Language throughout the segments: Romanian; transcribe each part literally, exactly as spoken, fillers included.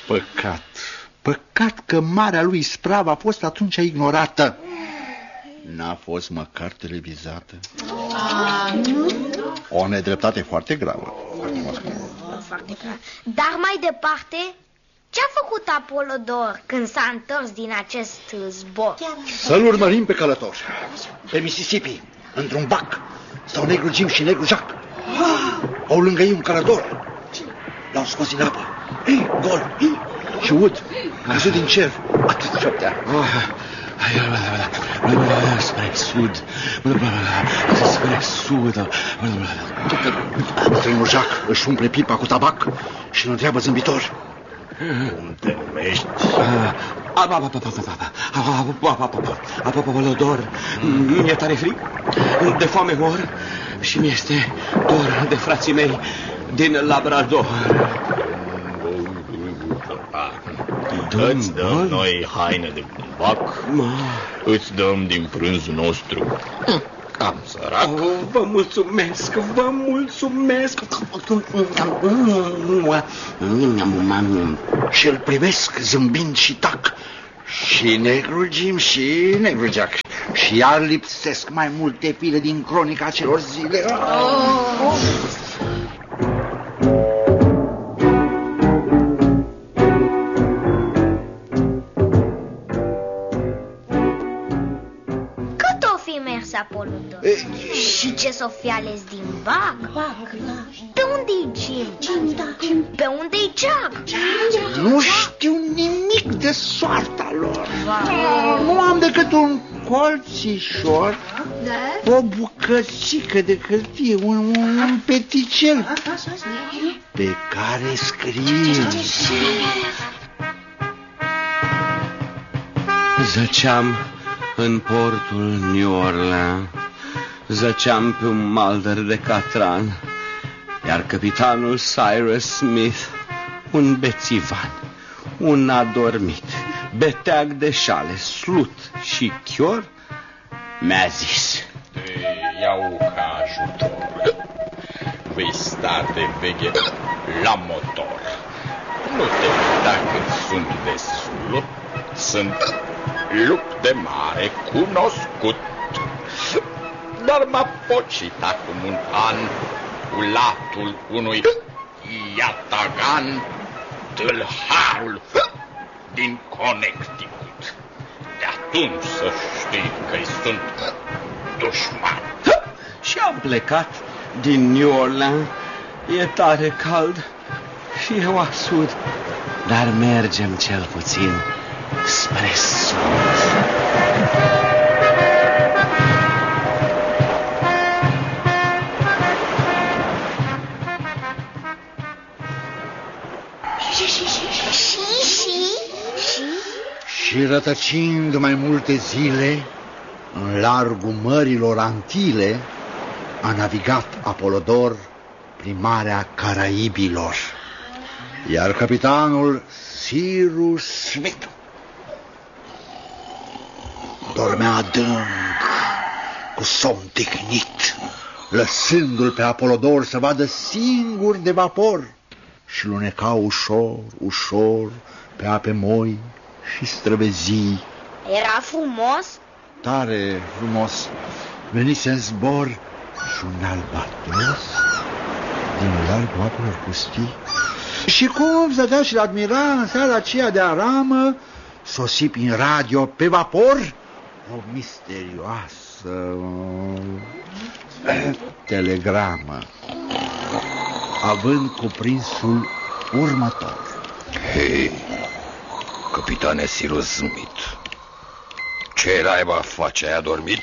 Păcat, păcat că marea lui ispravă a fost atunci ignorată. N-a fost măcar televizată. O nedreptate foarte gravă. Foarte gravă. Dar mai departe, ce-a făcut Apolodor când s-a întors din acest zbor? Să-l urmărim pe călător. Pe Mississippi, într-un bac, stau negru Jim și negru Jack. Au lângă ei un călător. L-au scos din apă. Ei, gol. Și Wood, căzut din cer. Atât șoptea. Spre sud. Spre sud. Bătrânul Jack își umple pipa cu tabac și îl întreabă zâmbitor. Cum te numești? Apolodor, mi-e tare frig, de foame mor și mi-este dor de frații mei din Labrador. Îți dăm noi haine de bumbac, îți dăm din prânzul nostru. Cam sărac. Oh, vă mulțumesc, vă mulțumesc. Și îl privesc zâmbind și tac. Și negru Jim și negru Jack. Și iar lipsesc mai multe fire din cronica celor zile. Oh. Apolodor. Și ce s-o fi ales din bac? Pe unde-i Jim? Pe unde-i Jack? Nu știu nimic de soarta lor. Nu am decât un colțișor, o bucățică de hârtie, un, un peticel pe care scrie. Zăceam în portul New Orleans, zăceam pe un maldăr de catran, iar capitanul Cyrus Smith, un bețivan, un adormit, beteag de șale, slut și chior, mi-a zis: te iau ca ajutor. Vei sta de veche la motor. Nu te uita că sunt destul. Sunt lup de mare cunoscut, dar m-a pocit acum un an cu latul unui iatagan, tâlharul din Connecticut. De atunci să știi că-i sunt dușman. Și am plecat din New Orleans. E tare cald și eu asud, dar mergem cel puțin spre sud. Și, și, și, și, și, și, și rătăcind mai multe zile în largul mărilor Antile, a navigat Apolodor prin Marea Caraibilor, iar capitanul Cyrus Smith dormea adânc, cu somn tihnit, lăsându-l pe Apolodor să vadă singur de vapor și luneca ușor, ușor pe ape moi și străvezii. Era frumos? Tare frumos. Venise în zbor și un albatros din largul apelor pustii. Și cum stătea și l-admira în seara aceea de aramă, sosi prin radio pe vapor o misterioasă telegramă, având cuprinsul următor. Hei, capitane Cyrus Smith, ce naiba face, ai adormit?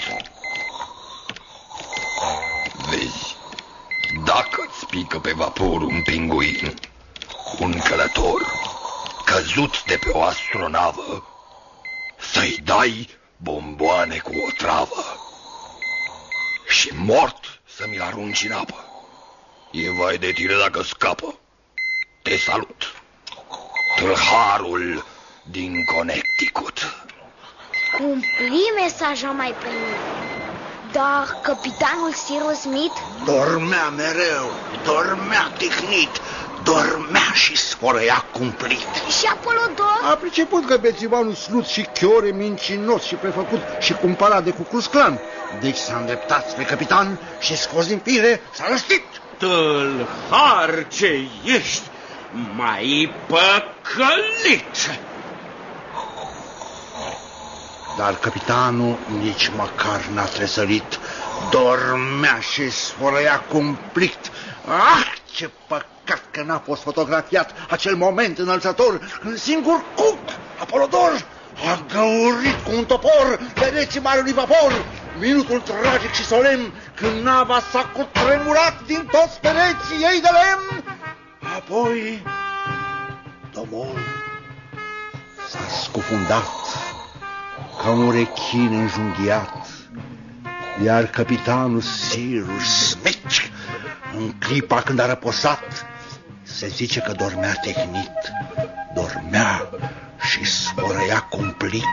Vezi, dacă-ți pică pe vapor un pinguin, un călător căzut de pe o astronavă, să-i dai bomboane cu o travă și mort să mi-l arunci în apă. E vai de tine dacă scapă. Te salut, tâlharul din Connecticut. Cumpli mesaja mai primit. Dar capitanul Cyrus Smith dormea mereu, dormea tihnit, dormea și sfărăia cumplit. Și Apolodor? A priceput că bețivanul slut și chiore, mincinos și prefăcut și cumpărat de Ku Klux Klan. Deci s-a îndreptat spre capitan și, scos din fire, s-a răstit. Tâlhar ce ești, mai păcălit! Dar capitanul nici măcar n-a tresărit. Dormea și sfărăia cumplit. Ah, ce păcat că n-a fost fotografiat acel moment înălțător când singur Cuc, Apolodor, a găurit cu un topor pereții marelui vapor. Minutul tragic și solemn când nava s-a cutremurat din toți pereții ei de lemn. Apoi domol s-a scufundat ca un rechin înjunghiat, iar capitanul Cyrus Smith, în clipa când a răposat, se zice că dormea tehnit, dormea și sfărăia cumplit.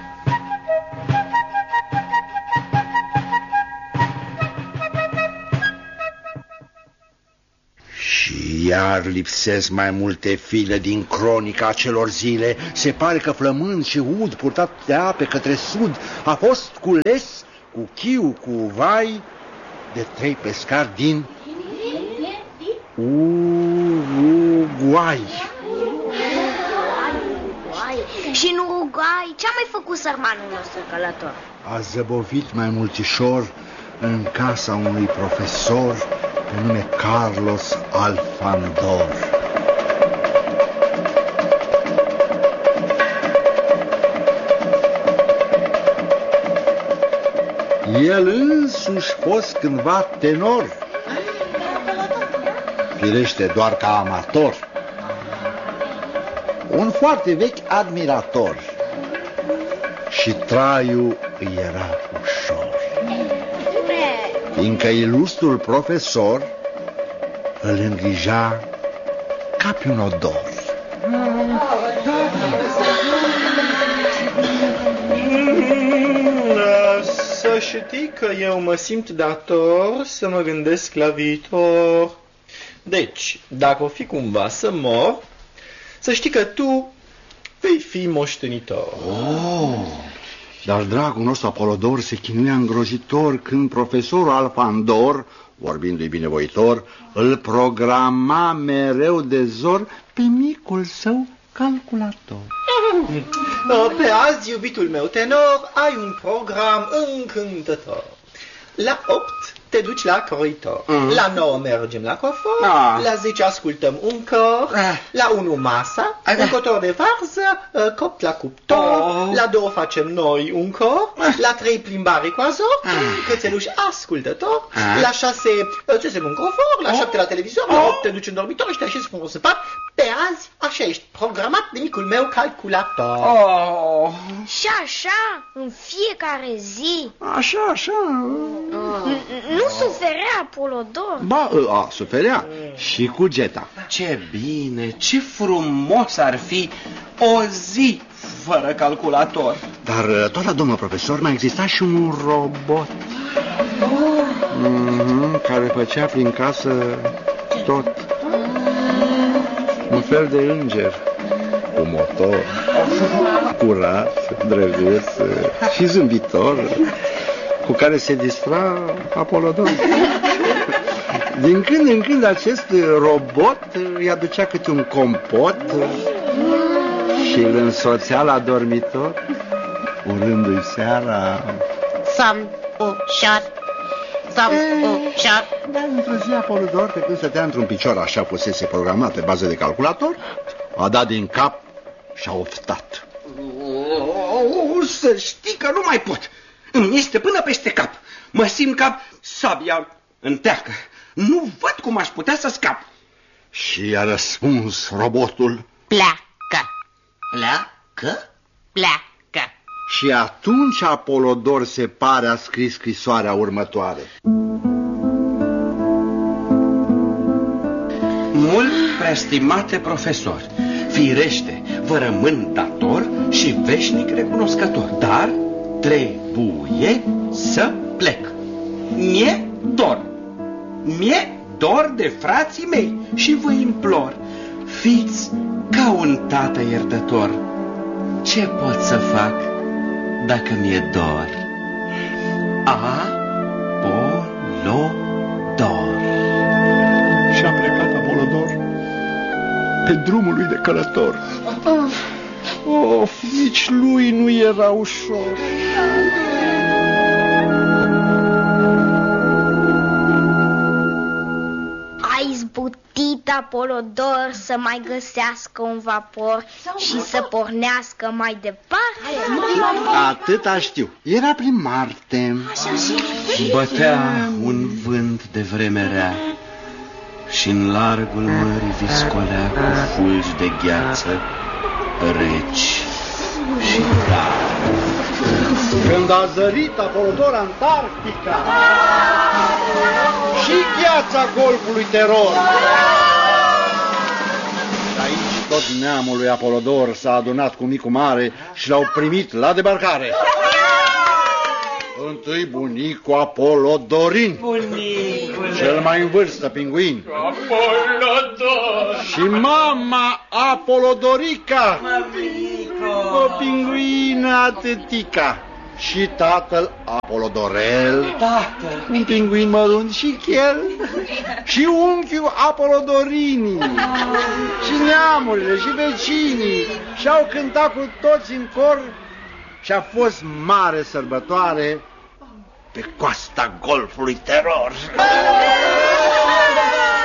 Și iar lipsesc mai multe file din cronica acelor zile. Se pare că flămând și ud purtat de ape către sud a fost cules cu chiu, cu vai, de trei pescari din Uruguay. Și în Uruguay ce-a mai făcut sărmanul nostru călător? A zăbovit mai multișor în casa unui profesor pe nume Carlos Alfandor. El însuși fost cândva tenor, firește doar ca amator, un foarte vechi admirator, și traiul îi era ușor, fiindcă ilustrul profesor îl îngrija ca pe un odor. Să știi că eu mă simt dator să mă gândesc la viitor. Deci, dacă o fi cumva să mor, să știi că tu vei fi moștenitor. Oh, dar dragul nostru Apolodor se chinuia îngrozitor când profesorul Alfandor, vorbindu-i binevoitor, îl programa mereu de zor pe micul său calculator. Pe azi, iubitul meu tenor, ai un program încântător. La opt te duci la croitor, mm. La nouă mergem la cofor, ah. La zece ascultăm un cor, ah. La unu masa, ah. Un cotor de varză, copt la cuptor, oh. La două facem noi un cor, ah. La trei plimbare cu azor, ah. Cățeluși ascultător, ah. La șase îți un cofor, la oh. șapte la televizor, oh. La opt te duci în dormitor și te așezi frumos în pat. Pe azi, așa ești programat de micul meu calculator. Oh. Și așa, în fiecare zi. Așa, așa. Oh. Nu suferea Apolodor? Ba, a, suferea și cu Geta. Ce bine, ce frumos ar fi o zi fără calculator. Dar tot la domnul profesor mai exista și un robot mm-hmm, care făcea prin casă tot. Un fel de înger cu motor, curat, drăguț și zâmbitor, cu care se distra Apolodor. Din când în când acest robot îi aducea câte un compot și îl însoțea la dormitor, urându-i seara: Somn ușor, somn ușor. Dar într-o zi Apolodor, pe când stătea într-un picior așa pusese programat pe bază de calculator, a dat din cap și a oftat: O, să știi că nu mai pot. Îmi este până peste cap. Mă simt ca sabia în teacă. Nu văd cum aș putea să scap. Și a răspuns robotul: pleacă. Pleacă? Pleacă. Și atunci Apolodor, se pare, a scris scrisoarea următoare: Mult preestimate profesor, firește, vă rămân dator și veșnic recunoscător, dar trebuie să plec. Mie dor, mie dor de frații mei și vă implor, fiți ca un tată iertător. Ce pot să fac dacă mi-e dor? Apolodor. Și-a plecat Apolodor pe drumul lui de călător. Of, nici lui nu era ușor. A izbutit Apolodor să mai găsească un vapor și să pornească mai departe. Atâta știu. Era prin Marte. Bătea un vânt de vreme rea și în largul mării viscolea cu fulgi de gheață reci și tari. Când a zărit Apolodor Antarctica și gheața golfului Teror. Și aici tot neamul lui Apolodor s-a adunat cu micul mare și l-au primit la debarcare. Întâi bunicul Apolodorin, bunicul, cel mai în vârstă pinguin. Apolodor. Și mama Apolodorica, o pinguină atâtica. Și tatăl Apolodorel, Tată. un pinguin mărunt și chel. Și unchiul Apolodorini. Și neamurile și vecinii și-au cântat cu toți în cor. Și a fost mare sărbătoare pe coasta golfului Teror.